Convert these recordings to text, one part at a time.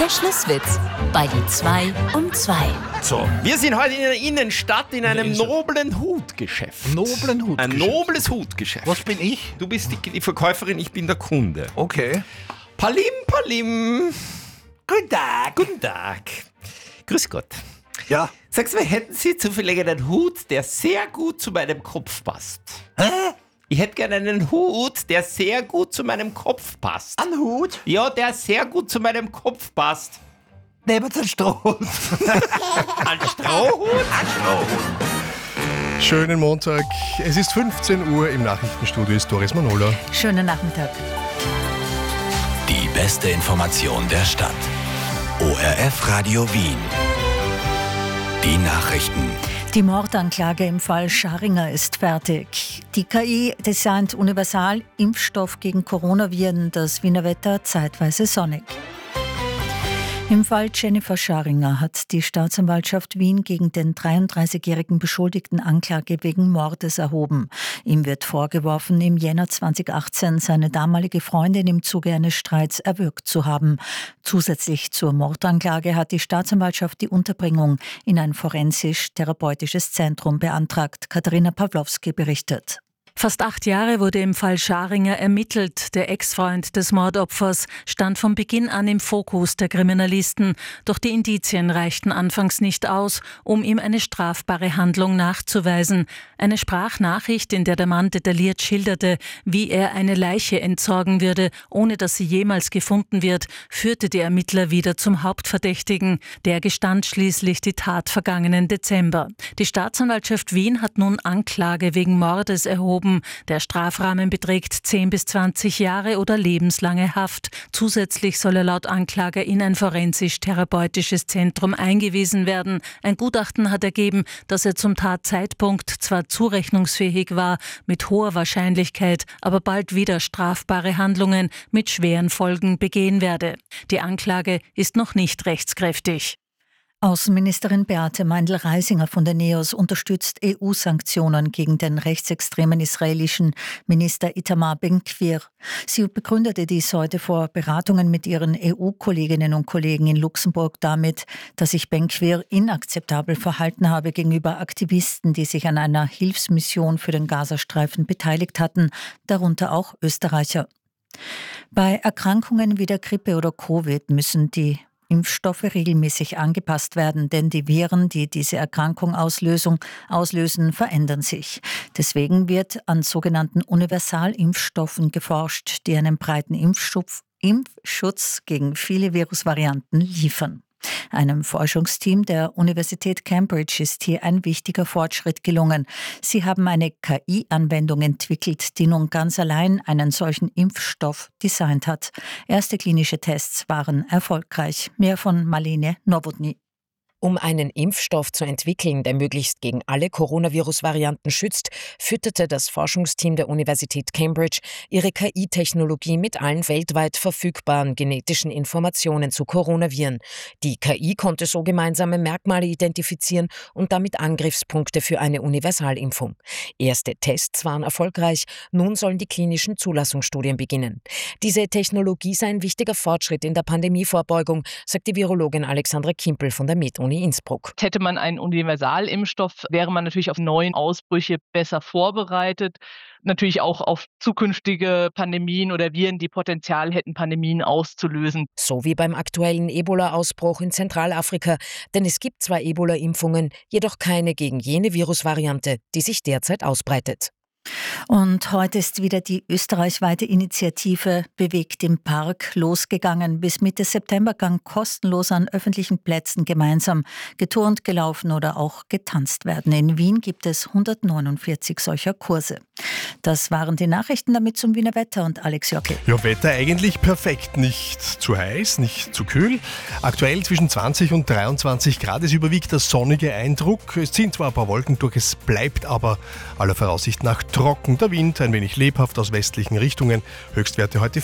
Der Schlusswitz bei die 2 um 2. So, wir sind heute in der Innenstadt in einem noblen Hutgeschäft. Noblen Hutgeschäft? Ein nobles Hutgeschäft. Was bin ich? Du bist die Verkäuferin, ich bin der Kunde. Okay. Palim, Palim. Guten Tag. Guten Tag. Grüß Gott. Ja. Sagst du mir, hätten Sie zufällig einen Hut, der sehr gut zu meinem Kopf passt? Hä? Ich hätte gerne einen Hut, der sehr gut zu meinem Kopf passt. Ein Hut? Ja, der sehr gut zu meinem Kopf passt. Neben den Strohhut. Ein Strohhut? Ein Strohhut. Schönen Montag. Es ist 15 Uhr, im Nachrichtenstudio ist Doris Manola. Schönen Nachmittag. Die beste Information der Stadt. ORF Radio Wien. Die Nachrichten. Die Mordanklage im Fall Scharinger ist fertig. Die KI designt Universal-Impfstoff gegen Coronaviren, das Wiener Wetter zeitweise sonnig. Im Fall Jennifer Scharinger hat die Staatsanwaltschaft Wien gegen den 33-jährigen Beschuldigten Anklage wegen Mordes erhoben. Ihm wird vorgeworfen, im Jänner 2018 seine damalige Freundin im Zuge eines Streits erwürgt zu haben. Zusätzlich zur Mordanklage hat die Staatsanwaltschaft die Unterbringung in ein forensisch-therapeutisches Zentrum beantragt. Katharina Pawlowski berichtet. Fast 8 Jahre wurde im Fall Scharinger ermittelt. Der Ex-Freund des Mordopfers stand von Beginn an im Fokus der Kriminalisten. Doch die Indizien reichten anfangs nicht aus, um ihm eine strafbare Handlung nachzuweisen. Eine Sprachnachricht, in der der Mann detailliert schilderte, wie er eine Leiche entsorgen würde, ohne dass sie jemals gefunden wird, führte die Ermittler wieder zum Hauptverdächtigen. Der gestand schließlich die Tat vergangenen Dezember. Die Staatsanwaltschaft Wien hat nun Anklage wegen Mordes erhoben. Der Strafrahmen beträgt 10 bis 20 Jahre oder lebenslange Haft. Zusätzlich soll er laut Anklage in ein forensisch-therapeutisches Zentrum eingewiesen werden. Ein Gutachten hat ergeben, dass er zum Tatzeitpunkt zwar zurechnungsfähig war, mit hoher Wahrscheinlichkeit, aber bald wieder strafbare Handlungen mit schweren Folgen begehen werde. Die Anklage ist noch nicht rechtskräftig. Außenministerin Beate Meindl-Reisinger von der NEOS unterstützt EU-Sanktionen gegen den rechtsextremen israelischen Minister Itamar Ben-Gvir. Sie begründete dies heute vor Beratungen mit ihren EU-Kolleginnen und Kollegen in Luxemburg damit, dass sich Ben-Gvir inakzeptabel verhalten habe gegenüber Aktivisten, die sich an einer Hilfsmission für den Gazastreifen beteiligt hatten, darunter auch Österreicher. Bei Erkrankungen wie der Grippe oder Covid müssen die Impfstoffe regelmäßig angepasst werden, denn die Viren, die diese Erkrankung auslösen, verändern sich. Deswegen wird an sogenannten Universalimpfstoffen geforscht, die einen breiten Impfschutz gegen viele Virusvarianten liefern. Einem Forschungsteam der Universität Cambridge ist hier ein wichtiger Fortschritt gelungen. Sie haben eine KI-Anwendung entwickelt, die nun ganz allein einen solchen Impfstoff designt hat. Erste klinische Tests waren erfolgreich. Mehr von Marlene Nowotny. Um einen Impfstoff zu entwickeln, der möglichst gegen alle Coronavirus-Varianten schützt, fütterte das Forschungsteam der Universität Cambridge ihre KI-Technologie mit allen weltweit verfügbaren genetischen Informationen zu Coronaviren. Die KI konnte so gemeinsame Merkmale identifizieren und damit Angriffspunkte für eine Universalimpfung. Erste Tests waren erfolgreich, nun sollen die klinischen Zulassungsstudien beginnen. Diese Technologie sei ein wichtiger Fortschritt in der Pandemievorbeugung, sagt die Virologin Alexandra Kimpel von der MedUni Innsbruck. Hätte man einen Universalimpfstoff, wäre man natürlich auf neue Ausbrüche besser vorbereitet. Natürlich auch auf zukünftige Pandemien oder Viren, die Potenzial hätten, Pandemien auszulösen. So wie beim aktuellen Ebola-Ausbruch in Zentralafrika. Denn es gibt zwar Ebola-Impfungen, jedoch keine gegen jene Virusvariante, die sich derzeit ausbreitet. Und heute ist wieder die österreichweite Initiative Bewegt im Park losgegangen. Bis Mitte September kann kostenlos an öffentlichen Plätzen gemeinsam geturnt, gelaufen oder auch getanzt werden. In Wien gibt es 149 solcher Kurse. Das waren die Nachrichten, damit zum Wiener Wetter und Alex Jockel. Ja, Wetter eigentlich perfekt. Nicht zu heiß, nicht zu kühl. Aktuell zwischen 20 und 23 Grad. Es überwiegt der sonnige Eindruck. Es ziehen zwar ein paar Wolken durch, es bleibt aber aller Voraussicht nach trocken. Der Wind ein wenig lebhaft aus westlichen Richtungen. Höchstwerte heute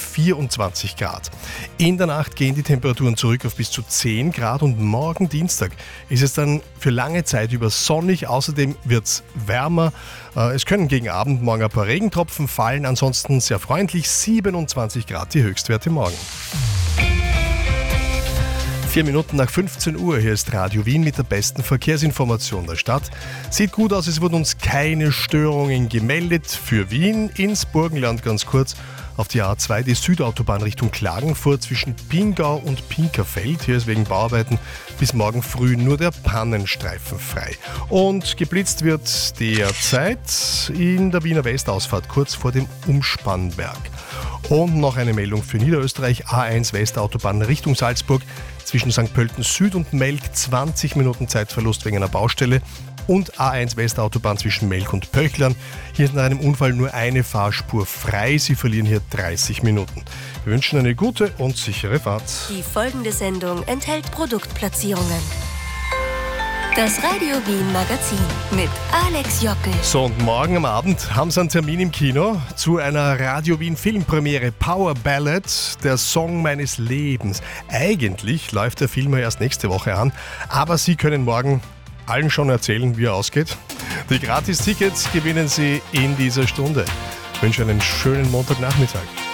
24 Grad. In der Nacht gehen die Temperaturen zurück auf bis zu 10 Grad und morgen Dienstag ist es dann für lange Zeit über sonnig. Außerdem wird es wärmer. Es können gegen Abend morgen ein paar Regentropfen fallen. Ansonsten sehr freundlich, 27 Grad die Höchstwerte morgen. 4 Minuten nach 15 Uhr, hier ist Radio Wien mit der besten Verkehrsinformation der Stadt. Sieht gut aus, es wurden uns keine Störungen gemeldet. Für Wien ins Burgenland ganz kurz auf die A2, die Südautobahn Richtung Klagenfurt zwischen Pingau und Pinkerfeld. Hier ist wegen Bauarbeiten bis morgen früh nur der Pannenstreifen frei. Und geblitzt wird derzeit in der Wiener Westausfahrt kurz vor dem Umspannberg. Und noch eine Meldung für Niederösterreich, A1 Westautobahn Richtung Salzburg, zwischen St. Pölten Süd und Melk 20 Minuten Zeitverlust wegen einer Baustelle. Und A1 Westautobahn zwischen Melk und Pöchlern. Hier ist nach einem Unfall nur eine Fahrspur frei, Sie verlieren hier 30 Minuten. Wir wünschen eine gute und sichere Fahrt. Die folgende Sendung enthält Produktplatzierungen. Das Radio Wien Magazin mit Alex Jockel. So, und morgen am Abend haben Sie einen Termin im Kino zu einer Radio Wien Filmpremiere Power Ballad, der Song meines Lebens. Eigentlich läuft der Film ja erst nächste Woche an, aber Sie können morgen allen schon erzählen, wie er ausgeht. Die Gratis-Tickets gewinnen Sie in dieser Stunde. Ich wünsche einen schönen Montagnachmittag.